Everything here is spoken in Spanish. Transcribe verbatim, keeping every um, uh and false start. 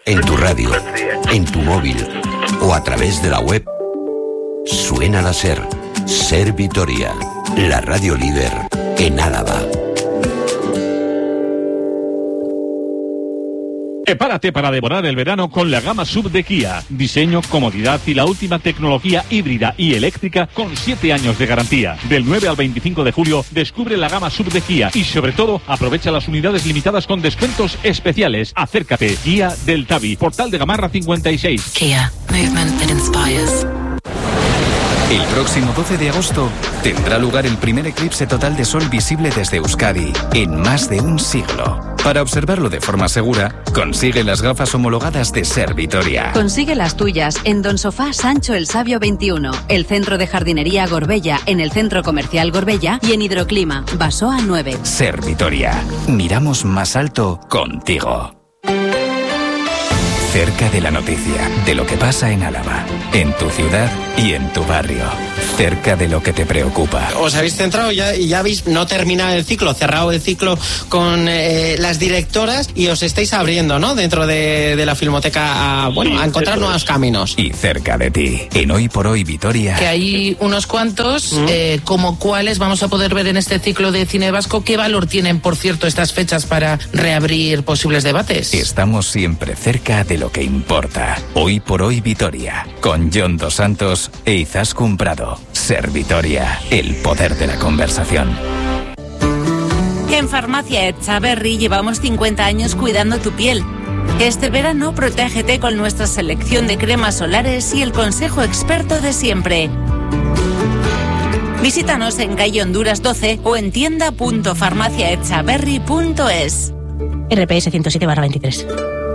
en tu radio, en tu móvil o a través de la web, suena la SER. SER Vitoria, la radio líder en Álava. Prepárate para devorar el verano con la gama sub de Kia. Diseño, comodidad y la última tecnología híbrida y eléctrica con siete años de garantía. Del nueve al veinticinco de julio, descubre la gama sub de Kia y, sobre todo, aprovecha las unidades limitadas con descuentos especiales. Acércate. Kia del Tabi, Portal de Gamarra cincuenta y seis. Kia. Movement that inspires. El próximo doce de agosto tendrá lugar el primer eclipse total de sol visible desde Euskadi en más de un siglo. Para observarlo de forma segura, consigue las gafas homologadas de SER Vitoria. Consigue las tuyas en Don Sofá Sancho el Sabio veintiuno, el Centro de Jardinería Gorbella en el Centro Comercial Gorbella y en Hidroclima, Basoa nueve. SER Vitoria. Miramos más alto contigo. Cerca de la noticia, de lo que pasa en Álava, en tu ciudad y en tu barrio. Cerca de lo que te preocupa. Os habéis centrado ya, y ya habéis no terminado el ciclo, cerrado el ciclo con eh, las directoras y os estáis abriendo, ¿no? Dentro de, de la Filmoteca a, bueno, a encontrar nuevos caminos. Y cerca de ti, en Hoy por Hoy Vitoria. Que hay unos cuantos, ¿Mm? eh, como cuáles vamos a poder ver en este ciclo de cine vasco. ¿Qué valor tienen, por cierto, estas fechas para reabrir posibles debates? Estamos siempre cerca de lo que importa. Hoy por Hoy Vitoria, con John Dos Santos e Izaskun Prado. SER Vitoria, el poder de la conversación. En Farmacia Etxaberri llevamos cincuenta años cuidando tu piel. Este verano protégete con nuestra selección de cremas solares y el consejo experto de siempre. Visítanos en calle Honduras doce o en tienda punto farmacia etxaberri punto es. R P S ciento siete barra veintitrés.